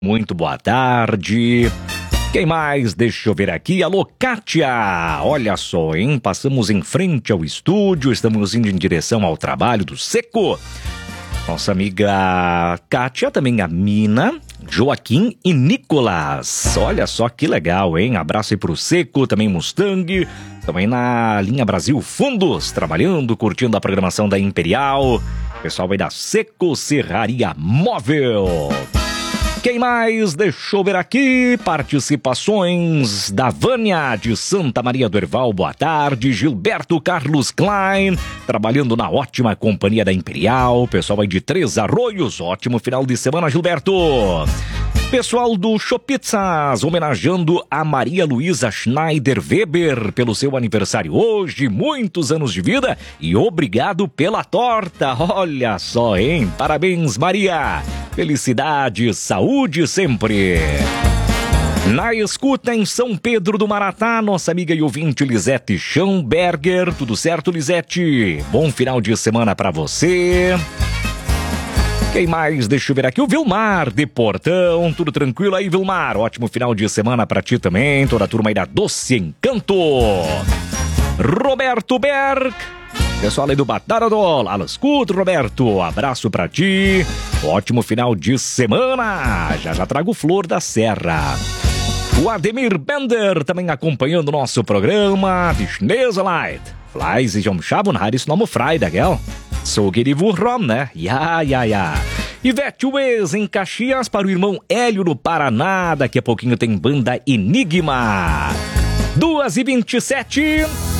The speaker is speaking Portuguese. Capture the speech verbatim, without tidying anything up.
Muito boa tarde. Quem mais? Deixa eu ver aqui. Alô, Kátia. Olha só, hein? Passamos em frente ao estúdio, estamos indo em direção ao trabalho do Seco. Nossa amiga Kátia, também a Mina, Joaquim e Nicolas. Olha só que legal, hein? Abraço aí pro Seco, também Mustang, também na linha Brasil Fundos, trabalhando, curtindo a programação da Imperial. Pessoal vai da Seco Serraria Móvel. Quem mais? Deixa eu ver aqui. Participações da Vânia de Santa Maria do Herval. Boa tarde. Gilberto Carlos Klein, trabalhando na ótima companhia da Imperial. Pessoal vai de Três Arroios. Ótimo final de semana, Gilberto. Pessoal do Chopizzas, homenageando a Maria Luísa Schneider Weber pelo seu aniversário hoje. Muitos anos de vida e obrigado pela torta. Olha só, hein? Parabéns, Maria. Felicidade, saúde sempre. Na escuta em São Pedro do Maratá, nossa amiga e ouvinte Lisete Schamberger. Tudo certo, Lisete? Bom final de semana pra você. Quem mais? Deixa eu ver aqui. O Vilmar de Portão. Tudo tranquilo aí, Vilmar? Ótimo final de semana pra ti também. Toda a turma aí da Doce Encanto. Roberto Berg. Pessoal aí do Batata Dola. Alô, escuta, Roberto. Abraço pra ti. Ótimo final de semana. Já já trago Flor da Serra. O Ademir Bender também acompanhando o nosso programa. Višneza Light. Flies e Jom Shabun Haris Nomo Freitag, gell? So geht die Woche rum, né? Ja, ja, ja. Ivete Wes em Caxias para o irmão Hélio no Paraná. Daqui a pouquinho tem banda Enigma. duas e vinte e sete.